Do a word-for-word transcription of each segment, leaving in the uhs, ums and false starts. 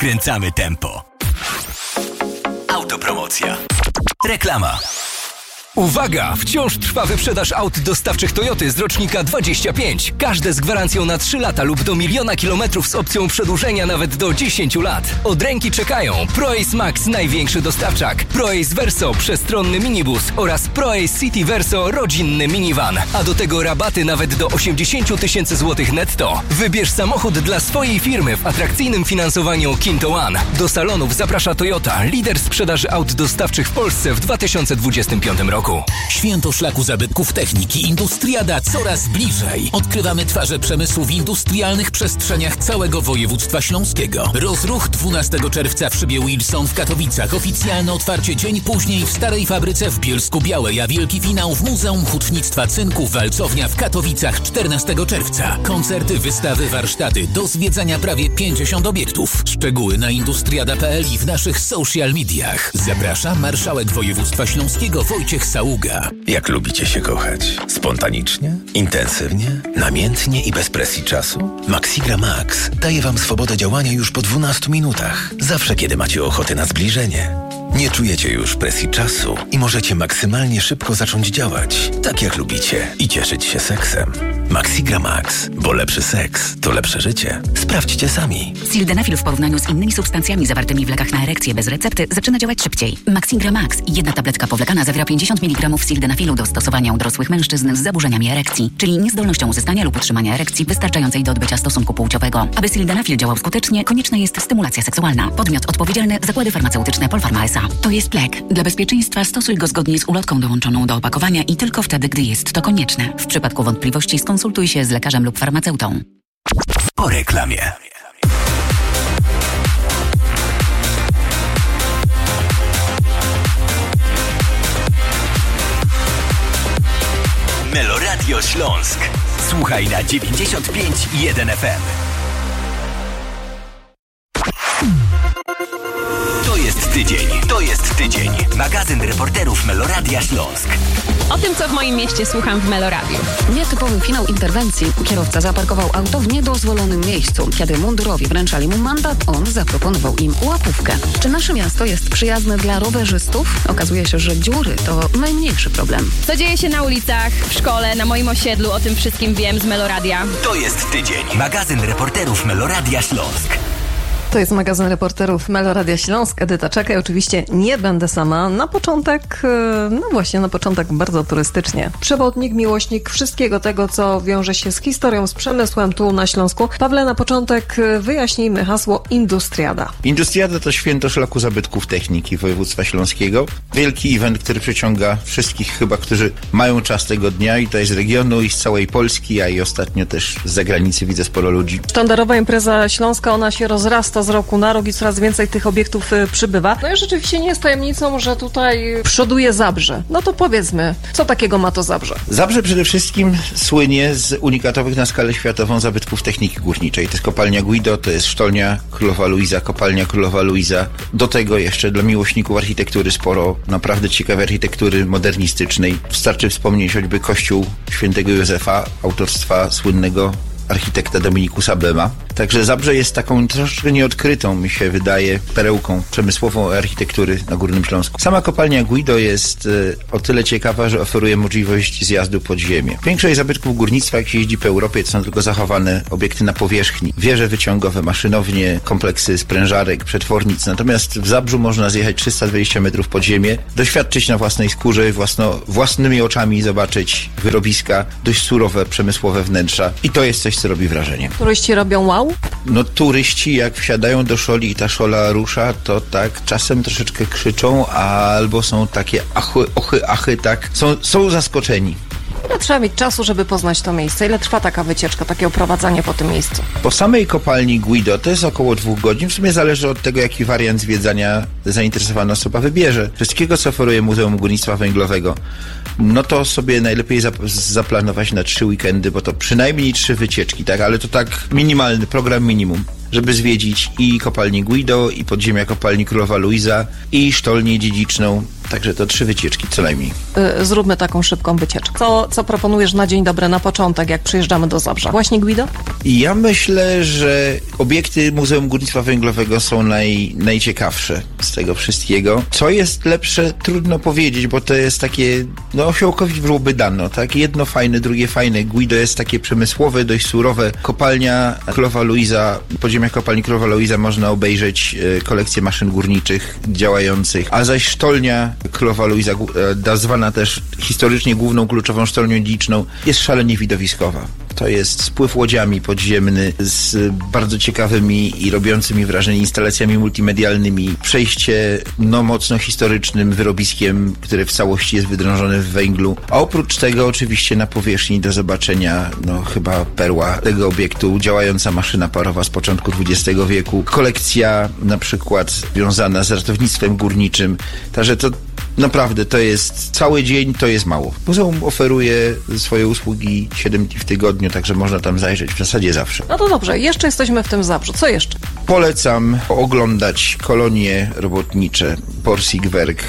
Kręcamy tempo. Autopromocja. Reklama. Uwaga! Wciąż trwa wyprzedaż aut dostawczych Toyoty z rocznika dwadzieścia pięć. Każde z gwarancją na trzy lata lub do miliona kilometrów z opcją przedłużenia nawet do dziesięciu lat. Od ręki czekają ProAce Max, największy dostawczak, ProAce Verso, przestronny minibus oraz ProAce City Verso, rodzinny minivan. A do tego rabaty nawet do osiemdziesiąt tysięcy złotych netto. Wybierz samochód dla swojej firmy w atrakcyjnym finansowaniu Kinto One. Do salonów zaprasza Toyota, lider sprzedaży aut dostawczych w Polsce w dwa tysiące dwudziestym piątym roku. Święto Szlaku Zabytków Techniki Industriada coraz bliżej. Odkrywamy twarze przemysłu w industrialnych przestrzeniach całego województwa śląskiego. Rozruch dwunastego czerwca w szybie Wilson w Katowicach. Oficjalne otwarcie dzień później w Starej Fabryce w Bielsku-Białej, a wielki finał w Muzeum Hutnictwa Cynku Walcownia w Katowicach czternastego czerwca. Koncerty, wystawy, warsztaty. Do zwiedzania prawie pięćdziesiąt obiektów. Szczegóły na industriada kropka p l i w naszych social mediach. Zaprasza marszałek województwa śląskiego Wojciech Saługa. Jak lubicie się kochać? Spontanicznie? Intensywnie? Namiętnie i bez presji czasu? Maxigra Max daje wam swobodę działania już po dwunastu minutach. Zawsze, kiedy macie ochotę na zbliżenie. Nie czujecie już presji czasu i możecie maksymalnie szybko zacząć działać, tak jak lubicie, i cieszyć się seksem. Maxigra Max, bo lepszy seks to lepsze życie. Sprawdźcie sami. Sildenafil w porównaniu z innymi substancjami zawartymi w lekach na erekcję bez recepty zaczyna działać szybciej. Maxigra Max, jedna tabletka powlekana, zawiera pięćdziesiąt miligramów sildenafilu do stosowania u dorosłych mężczyzn z zaburzeniami erekcji, czyli niezdolnością uzyskania lub utrzymania erekcji wystarczającej do odbycia stosunku płciowego. Aby sildenafil działał skutecznie, konieczna jest stymulacja seksualna. Podmiot odpowiedzialny: Zakłady Farmaceutyczne Polpharma S A. To jest lek. Dla bezpieczeństwa stosuj go zgodnie z ulotką dołączoną do opakowania i tylko wtedy, gdy jest to konieczne. W przypadku wątpliwości skonsultuj się z lekarzem lub farmaceutą. Po reklamie. Meloradio Śląsk. Słuchaj na dziewięćdziesiąt pięć i jeden F M. To jest tydzień. To jest tydzień. Magazyn reporterów Meloradia Śląsk. O tym, co w moim mieście słucham w Meloradiu. Nietypowy finał interwencji. Kierowca zaparkował auto w niedozwolonym miejscu. Kiedy mundurowi wręczali mu mandat, on zaproponował im łapówkę. Czy nasze miasto jest przyjazne dla rowerzystów? Okazuje się, że dziury to najmniejszy problem. Co dzieje się na ulicach, w szkole, na moim osiedlu, o tym wszystkim wiem z Meloradia. To jest tydzień. Magazyn reporterów Meloradia Śląsk. To jest magazyn reporterów Meloradia Śląsk. Edyta Czekaj. Oczywiście nie będę sama. Na początek, no właśnie na początek bardzo turystycznie. Przewodnik, miłośnik wszystkiego tego, co wiąże się z historią, z przemysłem tu na Śląsku. Pawle, na początek wyjaśnijmy hasło Industriada. Industriada to święto Szlaku Zabytków Techniki województwa śląskiego. Wielki event, który przyciąga wszystkich chyba, którzy mają czas tego dnia, i to jest z regionu i z całej Polski, a i ostatnio też z zagranicy widzę sporo ludzi. Sztandarowa impreza śląska, ona się rozrasta z roku na rok i coraz więcej tych obiektów y, przybywa. No i rzeczywiście nie jest tajemnicą, że tutaj przoduje Zabrze. No to powiedzmy, co takiego ma to Zabrze? Zabrze przede wszystkim słynie z unikatowych na skalę światową zabytków techniki górniczej. To jest kopalnia Guido, to jest sztolnia Królowa Luiza, kopalnia Królowa Luiza. Do tego jeszcze dla miłośników architektury sporo naprawdę ciekawej architektury modernistycznej. Wystarczy wspomnieć choćby kościół świętego Józefa, autorstwa słynnego architekta Dominikusa Bema. Także Zabrze jest taką troszkę nieodkrytą, mi się wydaje, perełką przemysłową architektury na Górnym Śląsku. Sama kopalnia Guido jest y, o tyle ciekawa, że oferuje możliwość zjazdu pod ziemię. Większość zabytków górnictwa, jak się jeździ po Europie, to są tylko zachowane obiekty na powierzchni. Wieże wyciągowe, maszynownie, kompleksy sprężarek, przetwornic. Natomiast w Zabrzu można zjechać trzysta dwadzieścia metrów pod ziemię, doświadczyć na własnej skórze, własno, własnymi oczami zobaczyć wyrobiska, dość surowe, przemysłowe wnętrza. I to jest coś, co robi wrażenie. Turyści robią wow? No turyści jak wsiadają do szoli i ta szola rusza, to tak czasem troszeczkę krzyczą, albo są takie achy, ochy, achy, tak. Są, są zaskoczeni. Ile trzeba mieć czasu, żeby poznać to miejsce? Ile trwa taka wycieczka, takie oprowadzanie po tym miejscu? Po samej kopalni Guido to jest około dwóch godzin. W sumie zależy od tego, jaki wariant zwiedzania zainteresowana osoba wybierze. Wszystkiego, co oferuje Muzeum Górnictwa Węglowego, no to sobie najlepiej zap- zaplanować na trzy weekendy, bo to przynajmniej trzy wycieczki, tak? Ale to tak minimalny program minimum. żeby zwiedzić i kopalnię Guido, i podziemia kopalni Królowa Luiza, i sztolnię dziedziczną. Także to trzy wycieczki co najmniej. Yy, zróbmy taką szybką wycieczkę. Co, co proponujesz na dzień dobry, na początek, jak przyjeżdżamy do Zabrza? Właśnie Guido? Ja myślę, że obiekty Muzeum Górnictwa Węglowego są naj, najciekawsze z tego wszystkiego. Co jest lepsze, trudno powiedzieć, bo to jest takie, no osiołkowi byłoby dano, tak? Jedno fajne, drugie fajne. Guido jest takie przemysłowe, dość surowe. Kopalnia Królowa Luiza, w podziemiach kopalni Królowa Luiza można obejrzeć e, kolekcję maszyn górniczych działających, a zaś sztolnia Królowa Luiza, nazwana też historycznie główną kluczową sztolnią dziedziczną, jest szalenie widowiskowa. To jest spływ łodziami podziemny z bardzo ciekawymi i robiącymi wrażenie instalacjami multimedialnymi. Przejście no mocno historycznym wyrobiskiem, które w całości jest wydrążone w węglu. A oprócz tego oczywiście na powierzchni do zobaczenia no chyba perła tego obiektu, działająca maszyna parowa z początku dwudziestego wieku. Kolekcja na przykład związana z ratownictwem górniczym. Także to naprawdę to jest cały dzień, to jest mało. Muzeum oferuje swoje usługi siedem dni w tygodniu, także można tam zajrzeć w zasadzie zawsze. No to dobrze, jeszcze jesteśmy w tym Zabrzu. Co jeszcze? Polecam oglądać kolonie robotnicze, Porsikwerk,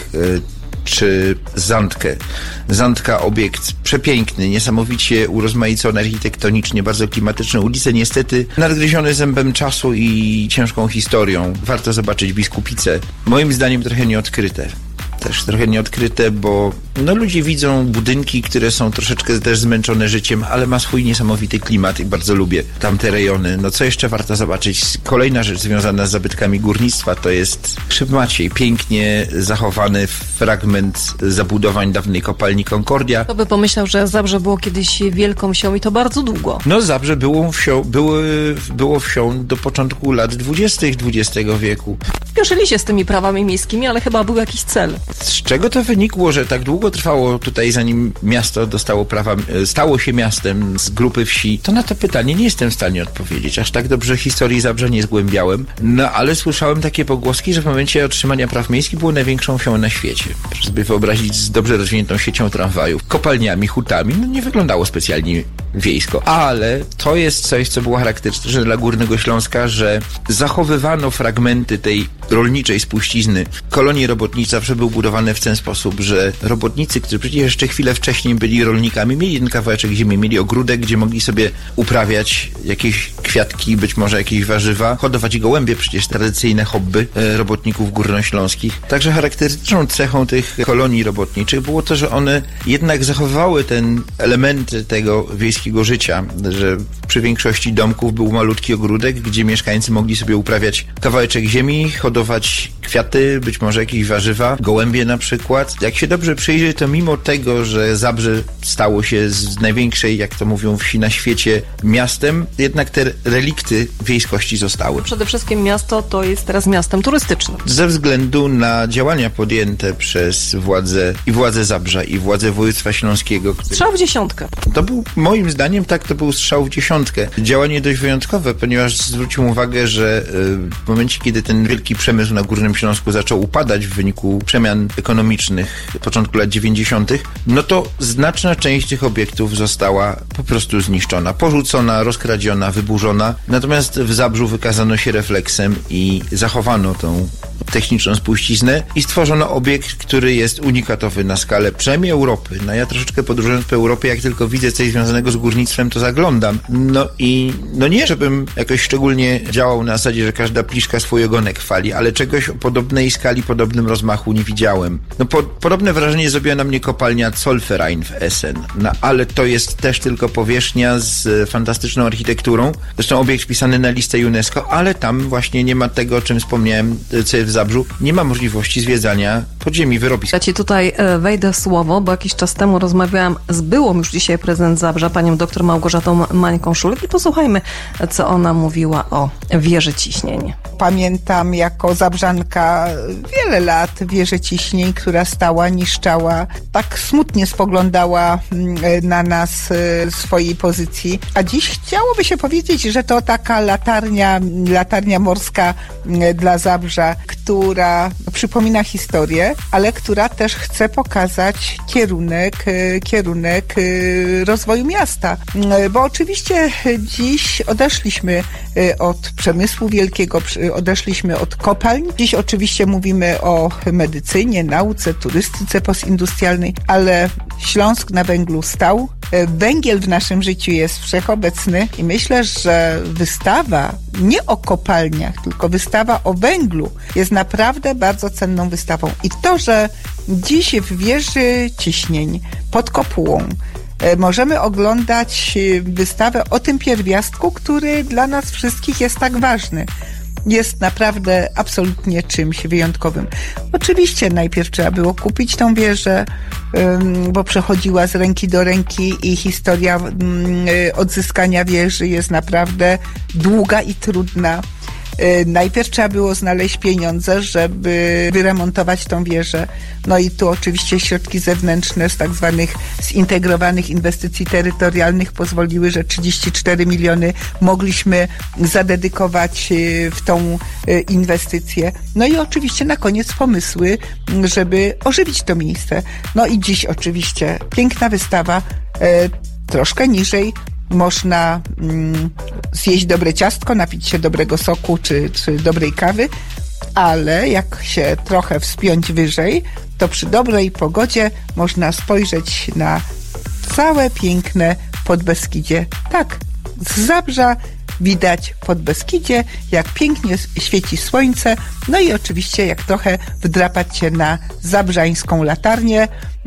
czy Zandkę. Zandka, obiekt przepiękny, niesamowicie urozmaicony architektonicznie, bardzo klimatyczny. Ulice niestety nadgryzione zębem czasu i ciężką historią. Warto zobaczyć Biskupicę. Moim zdaniem trochę nieodkryte. Też trochę nieodkryte, bo no ludzie widzą budynki, które są troszeczkę też zmęczone życiem, ale ma swój niesamowity klimat i bardzo lubię tamte rejony. No co jeszcze warto zobaczyć? Kolejna rzecz związana z zabytkami górnictwa to jest Krzyw Maciej. Pięknie zachowany fragment zabudowań dawnej kopalni Concordia. Kto by pomyślał, że Zabrze było kiedyś wielką wsią i to bardzo długo. No Zabrze było wsią, były, było wsią do początku lat dwudziestych dwudziestego wieku. Spieszyli się z tymi prawami miejskimi, ale chyba był jakiś cel. Z czego to wynikło, że tak długo trwało tutaj, zanim miasto dostało prawa, stało się miastem z grupy wsi? To na to pytanie nie jestem w stanie odpowiedzieć. Aż tak dobrze historii Zabrza nie zgłębiałem. No ale słyszałem takie pogłoski, że w momencie otrzymania praw miejskich było największą wsią na świecie. Proszę sobie wyobrazić z dobrze rozwiniętą siecią tramwajów, kopalniami, hutami. No nie wyglądało specjalnie wiejsko. Ale to jest coś, co było charakterystyczne dla Górnego Śląska, że zachowywano fragmenty tej rolniczej spuścizny. Kolonie robotnicze zawsze były budowane w ten sposób, że robotnicy, którzy przecież jeszcze chwilę wcześniej byli rolnikami, mieli jeden kawałeczek ziemi, mieli ogródek, gdzie mogli sobie uprawiać jakieś kwiatki, być może jakieś warzywa, hodować gołębie, przecież tradycyjne hobby e, robotników górnośląskich. Także charakterystyczną cechą tych kolonii robotniczych było to, że one jednak zachowywały ten elementy tego wiejskiego życia, że przy większości domków był malutki ogródek, gdzie mieszkańcy mogli sobie uprawiać kawałeczek ziemi, hodować kwiaty, być może jakieś warzywa, gołębie na przykład. Jak się dobrze przyjrzy, to mimo tego, że Zabrze stało się z największej, jak to mówią, wsi na świecie miastem, jednak te relikty wiejskości zostały. Przede wszystkim miasto to jest teraz miastem turystycznym. Ze względu na działania podjęte przez władze i władze Zabrza i władze województwa śląskiego. Który... Strzał w dziesiątkę. To był, moim zdaniem, tak, to był strzał w dziesiątkę. Działanie dość wyjątkowe, ponieważ zwrócił uwagę, że w momencie, kiedy ten wielki przemysł na Górnym Śląsku zaczął upadać w wyniku przemian ekonomicznych w początku lat dziewięćdziesiątych, no to znaczna część tych obiektów została po prostu zniszczona, porzucona, rozkradziona, wyburzona. Natomiast w Zabrzu wykazano się refleksem i zachowano tą techniczną spuściznę i stworzono obiekt, który jest unikatowy na skalę przynajmniej Europy. No ja troszeczkę podróżując po Europie, jak tylko widzę coś związanego z górnictwem, to zaglądam. No i no nie, żebym jakoś szczególnie działał na zasadzie, że każda pliszka swój ogonek chwali, ale czegoś o podobnej skali, podobnym rozmachu nie widziałem. No po, podobne wrażenie zrobiła na mnie kopalnia Zollverein w Essen. No ale to jest też tylko powierzchnia z fantastyczną architekturą. Zresztą obiekt wpisany na listę UNESCO, ale tam właśnie nie ma tego, o czym wspomniałem, co jest w Zabrzu. Nie ma możliwości zwiedzania podziemi, wyrobisk. Ja ci tutaj wejdę w słowo, bo jakiś czas temu rozmawiałam z byłą już dzisiaj prezydent Zabrza, panią dr Małgorzatą Mańką-Szulek i posłuchajmy, co ona mówiła o wieży ciśnień. Pamiętam jako Zabrzanka wiele lat wieżę ciśnień, która stała, niszczała, tak smutnie spoglądała na nas z swojej pozycji. A dziś chciałoby się powiedzieć, że to taka latarnia, latarnia morska dla Zabrza, która przypomina historię historię, ale która też chce pokazać kierunek, kierunek rozwoju miasta. Bo oczywiście dziś odeszliśmy od przemysłu wielkiego, odeszliśmy od kopalń. Dziś oczywiście mówimy o medycynie, nauce, turystyce postindustrialnej, ale Śląsk na węglu stał. Węgiel w naszym życiu jest wszechobecny i myślę, że wystawa nie o kopalniach, tylko wystawa o węglu jest naprawdę bardzo cenną wystawą. I to, że dziś w wieży Ciśnień pod kopułą możemy oglądać wystawę o tym pierwiastku, który dla nas wszystkich jest tak ważny, jest naprawdę absolutnie czymś wyjątkowym. Oczywiście najpierw trzeba było kupić tą wieżę, bo przechodziła z ręki do ręki i historia odzyskania wieży jest naprawdę długa i trudna. Najpierw trzeba było znaleźć pieniądze, żeby wyremontować tą wieżę. No i tu oczywiście środki zewnętrzne z tak zwanych zintegrowanych inwestycji terytorialnych pozwoliły, że trzydzieści cztery miliony mogliśmy zadedykować w tą inwestycję. No i oczywiście na koniec pomysły, żeby ożywić to miejsce. No i dziś oczywiście piękna wystawa, troszkę niżej można mm, zjeść dobre ciastko, napić się dobrego soku czy, czy dobrej kawy, ale jak się trochę wspiąć wyżej, to przy dobrej pogodzie można spojrzeć na całe piękne Podbeskidzie. Tak, z Zabrza widać Podbeskidzie, jak pięknie świeci słońce, no i oczywiście jak trochę wdrapać się na zabrzańską latarnię,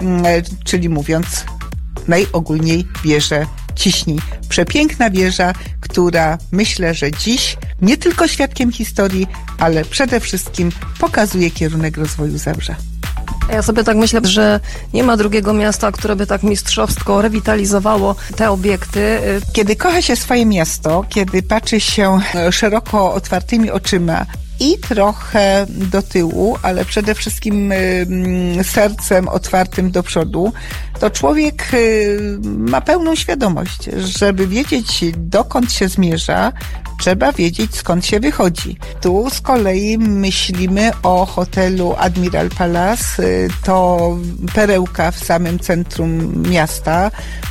czyli mówiąc najogólniej wieżę Ciśnij. Przepiękna wieża, która myślę, że dziś nie tylko świadkiem historii, ale przede wszystkim pokazuje kierunek rozwoju Zabrza. Ja sobie tak myślę, że nie ma drugiego miasta, które by tak mistrzowsko rewitalizowało te obiekty. Kiedy kocha się swoje miasto, kiedy patrzy się szeroko otwartymi oczyma i trochę do tyłu, ale przede wszystkim y, sercem otwartym do przodu, to człowiek y, ma pełną świadomość, żeby wiedzieć, dokąd się zmierza, trzeba wiedzieć, skąd się wychodzi. Tu z kolei myślimy o hotelu Admiral Palace. To perełka w samym centrum miasta,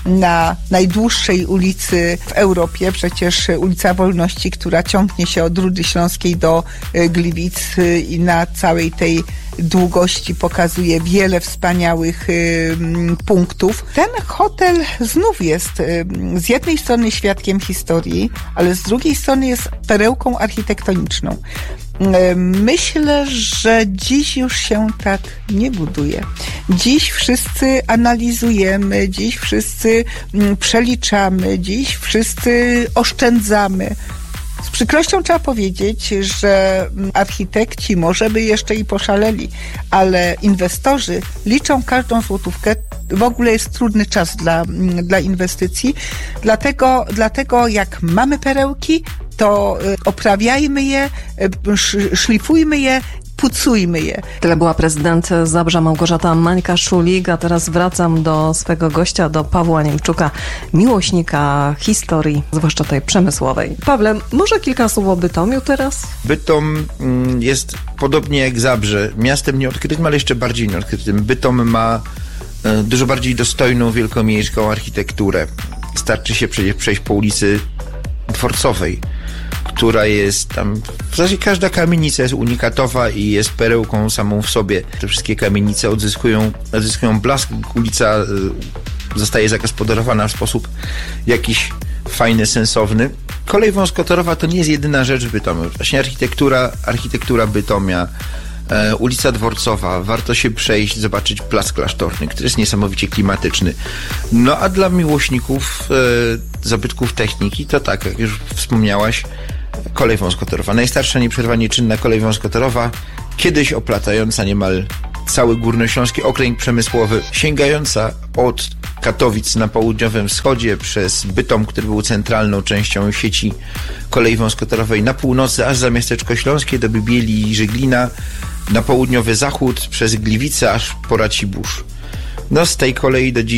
na najdłuższej ulicy w Europie, przecież ulica Wolności, która ciągnie się od Rudy Śląskiej do Gliwic i na całej tej długości pokazuje wiele wspaniałych y, punktów. Ten hotel znów jest y, z jednej strony świadkiem historii, ale z drugiej strony jest perełką architektoniczną. Y, myślę, że dziś już się tak nie buduje. Dziś wszyscy analizujemy, dziś wszyscy y, przeliczamy, dziś wszyscy oszczędzamy. Z przykrością trzeba powiedzieć, że architekci może by jeszcze i poszaleli, ale inwestorzy liczą każdą złotówkę. W ogóle jest trudny czas dla, dla inwestycji. Dlatego, dlatego jak mamy perełki, to oprawiajmy je, szlifujmy je, pucujmy je. Tyle była prezydent Zabrza Małgorzata Mańka-Szulik, a teraz wracam do swego gościa, do Pawła Niemczuka, miłośnika historii, zwłaszcza tej przemysłowej. Pawle, może kilka słów o Bytomiu teraz? Bytom jest podobnie jak Zabrze, miastem nieodkrytym, ale jeszcze bardziej nieodkrytym. Bytom ma dużo bardziej dostojną, wielkomiejską architekturę. Starczy się przecież przejść po ulicy Dworcowej, która jest tam, w zasadzie każda kamienica jest unikatowa i jest perełką samą w sobie. Te wszystkie kamienice odzyskują, odzyskują blask, ulica y, zostaje zagospodarowana w sposób jakiś fajny, sensowny. Kolej wąskotorowa to nie jest jedyna rzecz w Bytomiu. Właśnie architektura, architektura Bytomia, e, ulica Dworcowa, warto się przejść, zobaczyć Plac Klasztorny, który jest niesamowicie klimatyczny. No a dla miłośników e, zabytków techniki, to tak, jak już wspomniałaś, kolej wąskotorowa. Najstarsza nieprzerwanie czynna kolej wąskotorowa, kiedyś oplatająca niemal cały górnośląski okręg przemysłowy, sięgająca od Katowic na południowym wschodzie przez Bytom, który był centralną częścią sieci kolei wąskotorowej, na północy aż za miasteczko śląskie do Bibieli i Żyglina, na południowy zachód przez Gliwice aż po Racibórz. No z tej kolei do dziś